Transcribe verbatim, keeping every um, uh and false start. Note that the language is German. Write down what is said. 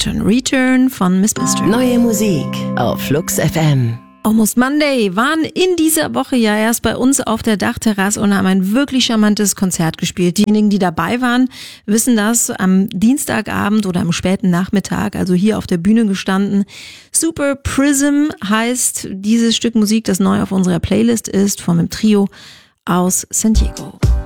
Return. Return von Miss Mystery. Neue Musik auf Flux F M. Almost Monday waren in dieser Woche ja erst bei uns auf der Dachterrasse und haben ein wirklich charmantes Konzert gespielt. Diejenigen, die dabei waren, wissen das, am Dienstagabend oder am späten Nachmittag, also hier auf der Bühne gestanden. Super Prism heißt dieses Stück Musik, das neu auf unserer Playlist ist, von einem Trio aus San Diego.